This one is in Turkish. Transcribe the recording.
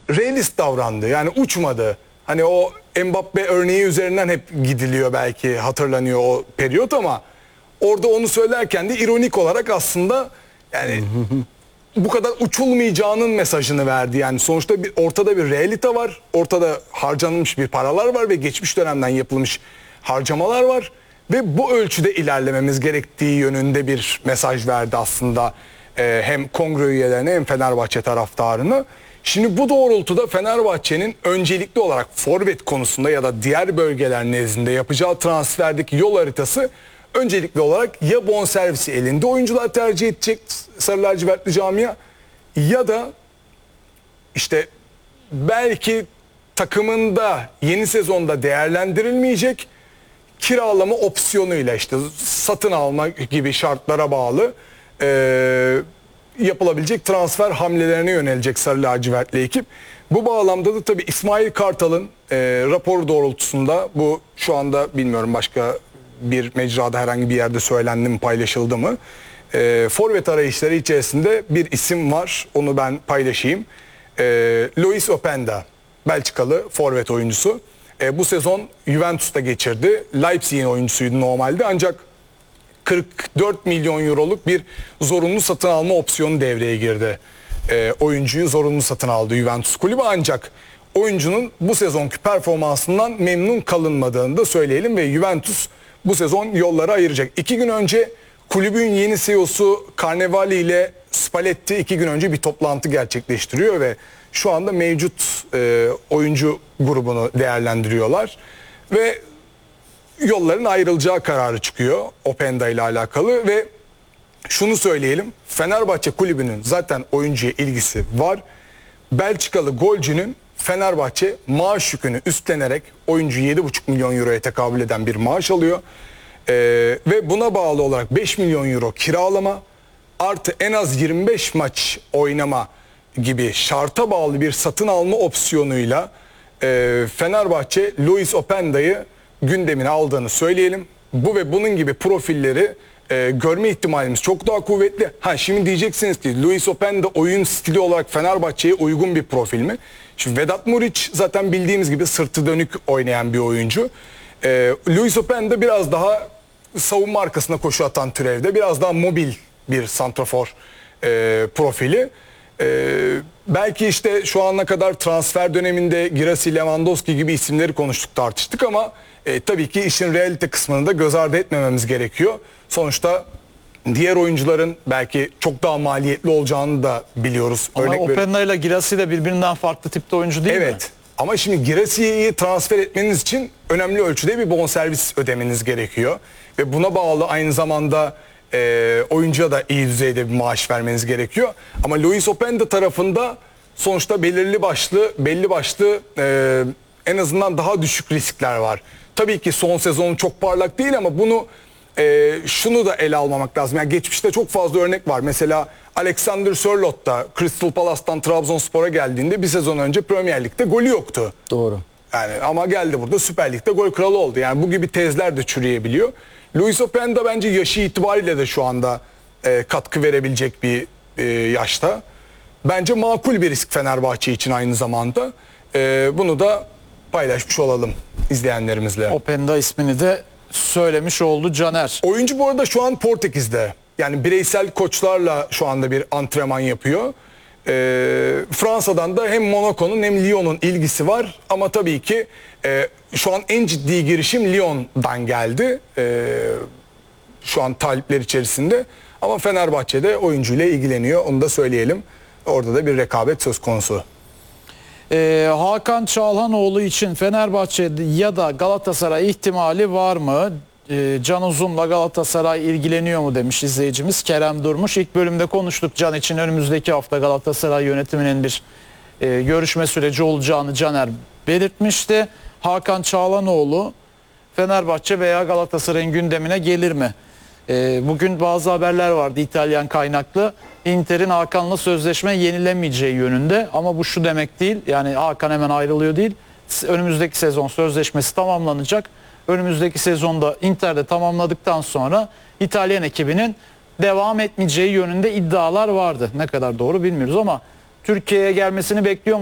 realist davrandı. Yani uçmadı. Hani o Mbappe örneği üzerinden hep gidiliyor, belki hatırlanıyor o periyot, ama orada onu söylerken de ironik olarak aslında yani bu kadar uçulmayacağının mesajını verdi. Yani sonuçta ortada bir realite var. Ortada harcanmış bir paralar var ve geçmiş dönemden yapılmış harcamalar var. Ve bu ölçüde ilerlememiz gerektiği yönünde bir mesaj verdi aslında. Hem kongre üyelerine hem Fenerbahçe taraftarına. Şimdi bu doğrultuda Fenerbahçe'nin öncelikli olarak forvet konusunda ya da diğer bölgeler nezdinde yapacağı transferdeki yol haritası öncelikli olarak ya bonservisi elinde oyuncular tercih edecek Sarı Lacivertli camia, ya da işte belki takımında yeni sezonda değerlendirilmeyecek kiralama opsiyonuyla, işte satın alma gibi şartlara bağlı yapılabilecek transfer hamlelerine yönelecek Sarı Lacivertli ekip. Bu bağlamda da tabii İsmail Kartal'ın raporu doğrultusunda, bu şu anda bilmiyorum başka bir mecrada herhangi bir yerde söylendi mi, paylaşıldı mı? Forvet arayışları içerisinde bir isim var, onu ben paylaşayım. Luis Openda, Belçikalı forvet oyuncusu. Bu sezon Juventus'ta geçirdi. Leipzig'in oyuncusuydu normalde, ancak 44 milyon euroluk bir zorunlu satın alma opsiyonu devreye girdi. Oyuncuyu zorunlu satın aldı Juventus kulübü, ancak oyuncunun bu sezonki performansından memnun kalınmadığını da söyleyelim ve Juventus bu sezon yolları ayıracak. 2 gün önce kulübün yeni CEO'su Carnevali ile Spalletti 2 gün önce bir toplantı gerçekleştiriyor ve şu anda mevcut oyuncu grubunu değerlendiriyorlar ve yolların ayrılacağı kararı çıkıyor Openda ile alakalı. Ve şunu söyleyelim, Fenerbahçe kulübünün zaten oyuncuya ilgisi var. Belçikalı golcünün Fenerbahçe maaş yükünü üstlenerek oyuncu 7,5 milyon euroya tekabül eden bir maaş alıyor. Ve buna bağlı olarak 5 milyon euro kiralama artı en az 25 maç oynama gibi şarta bağlı bir satın alma opsiyonuyla Fenerbahçe Luis Openda'yı gündemine aldığını söyleyelim. Bu ve bunun gibi profilleri görme ihtimalimiz çok daha kuvvetli. Şimdi diyeceksiniz ki Luis Openda oyun stili olarak Fenerbahçe'ye uygun bir profil mi? Şimdi Vedat Muriç zaten bildiğimiz gibi sırtı dönük oynayan bir oyuncu. Luis Openda biraz daha savunma arkasına koşu atan türevde, biraz daha mobil bir santrafor profili. Belki işte şu ana kadar transfer döneminde Girassi, Lewandowski gibi isimleri konuştuk, tartıştık, ama tabii ki işin realite kısmını da göz ardı etmememiz gerekiyor. Sonuçta diğer oyuncuların belki çok daha maliyetli olacağını da biliyoruz. Ama Openda ile Girassi de birbirinden farklı tipte oyuncu değil mi? Evet. Ama şimdi Girassi'yi transfer etmeniz için önemli ölçüde bir bonservis ödemeniz gerekiyor. Ve buna bağlı aynı zamanda oyuncuya da iyi düzeyde bir maaş vermeniz gerekiyor. Ama Luis Openda tarafında sonuçta belli başlı en azından daha düşük riskler var. Tabii ki son sezonu çok parlak değil, ama bunu şunu da ele almamak lazım. Yani geçmişte çok fazla örnek var. Mesela Alexander Sörloth da Crystal Palace'tan Trabzonspor'a geldiğinde bir sezon önce Premier Lig'de golü yoktu. Doğru. Yani ama geldi burada Süper Lig'de gol kralı oldu. Yani bu gibi tezler de çürüyebiliyor. Luis Openda bence yaşı itibariyle de şu anda katkı verebilecek bir yaşta. Bence makul bir risk Fenerbahçe için aynı zamanda. Bunu da paylaşmış olalım izleyenlerimizle. Openda ismini de söylemiş oldu Caner. Oyuncu bu arada şu an Portekiz'de. Yani bireysel koçlarla şu anda bir antrenman yapıyor. Fransa'dan da hem Monaco'nun hem Lyon'un ilgisi var. Ama tabii ki şu an en ciddi girişim Lyon'dan geldi. Şu an talipler içerisinde. Ama Fenerbahçe'de oyuncuyla ilgileniyor. Onu da söyleyelim. Orada da bir rekabet söz konusu. Hakan Çalhanoğlu için Fenerbahçe ya da Galatasaray ihtimali var mı? Can Uzun'la Galatasaray ilgileniyor mu demiş izleyicimiz Kerem Durmuş. İlk bölümde konuştuk Can için, önümüzdeki hafta Galatasaray yönetiminin bir görüşme süreci olacağını Caner belirtmişti. Hakan Çalhanoğlu Fenerbahçe veya Galatasaray'ın gündemine gelir mi? Bugün bazı haberler vardı İtalyan kaynaklı. Inter'in Hakan'la sözleşme yenilemeyeceği yönünde, ama bu şu demek değil, yani Hakan hemen ayrılıyor değil. Önümüzdeki sezon sözleşmesi tamamlanacak. Önümüzdeki sezonda Inter'de tamamladıktan sonra İtalyan ekibinin devam etmeyeceği yönünde iddialar vardı. Ne kadar doğru bilmiyoruz, ama Türkiye'ye gelmesini bekliyor